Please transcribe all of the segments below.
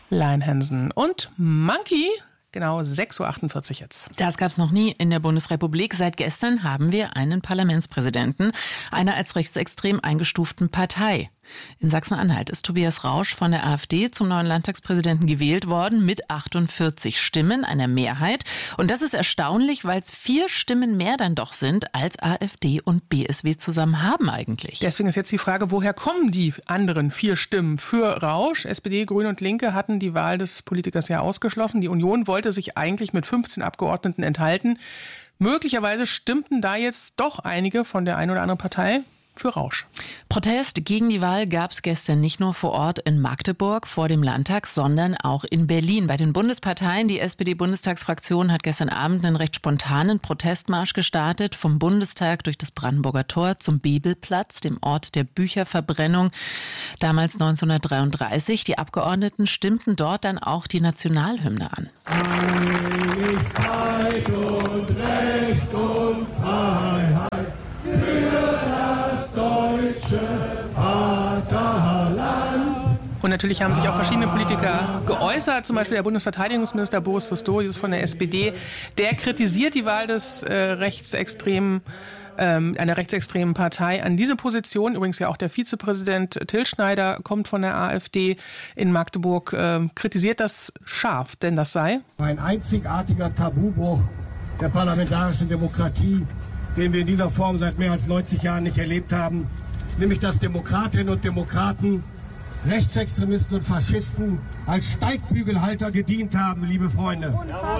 Lion Hansen und Monkey. Genau, 6.48 Uhr jetzt. Das gab es noch nie in der Bundesrepublik. Seit gestern haben wir einen Parlamentspräsidenten einer als rechtsextrem eingestuften Partei. In Sachsen-Anhalt ist Tobias Rausch von der AfD zum neuen Landtagspräsidenten gewählt worden mit 48 Stimmen, einer Mehrheit. Und das ist erstaunlich, weil es 4 Stimmen mehr dann doch sind, als AfD und BSW zusammen haben eigentlich. Deswegen ist jetzt die Frage, woher kommen die anderen 4 Stimmen für Rausch? SPD, Grüne und Linke hatten die Wahl des Politikers ja ausgeschlossen. Die Union wollte sich eigentlich mit 15 Abgeordneten enthalten. Möglicherweise stimmten da jetzt doch einige von der einen oder anderen Partei für Rausch. Protest gegen die Wahl gab es gestern nicht nur vor Ort in Magdeburg vor dem Landtag, sondern auch in Berlin. Bei den Bundesparteien, die SPD-Bundestagsfraktion hat gestern Abend einen recht spontanen Protestmarsch gestartet, vom Bundestag durch das Brandenburger Tor zum Bebelplatz, dem Ort der Bücherverbrennung, damals 1933. Die Abgeordneten stimmten dort dann auch die Nationalhymne an. Einigkeit und Recht und Freiheit für das deutsche Vaterland. Und natürlich haben sich auch verschiedene Politiker geäußert, zum Beispiel der Bundesverteidigungsminister Boris Pistorius von der SPD. Der kritisiert die Wahl des einer rechtsextremen Partei an diese Position. Übrigens ja auch der Vizepräsident Till Schneider kommt von der AfD in Magdeburg, kritisiert das scharf, denn das sei ein einzigartiger Tabubruch der parlamentarischen Demokratie, den wir in dieser Form seit mehr als 90 Jahren nicht erlebt haben, nämlich dass Demokratinnen und Demokraten Rechtsextremisten und Faschisten als Steigbügelhalter gedient haben, liebe Freunde.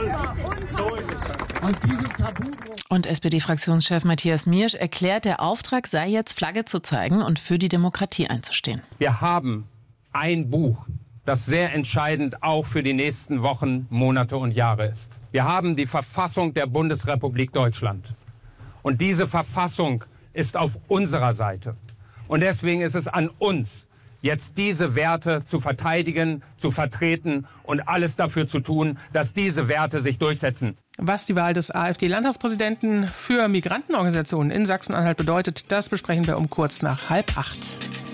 Und SPD-Fraktionschef Matthias Miersch erklärt, der Auftrag sei jetzt, Flagge zu zeigen und für die Demokratie einzustehen. Wir haben ein Buch, das sehr entscheidend auch für die nächsten Wochen, Monate und Jahre ist. Wir haben die Verfassung der Bundesrepublik Deutschland. Und diese Verfassung ist auf unserer Seite. Und deswegen ist es an uns, jetzt diese Werte zu verteidigen, zu vertreten und alles dafür zu tun, dass diese Werte sich durchsetzen. Was die Wahl des AfD-Landtagspräsidenten für Migrantenorganisationen in Sachsen-Anhalt bedeutet, das besprechen wir um kurz nach 7:30.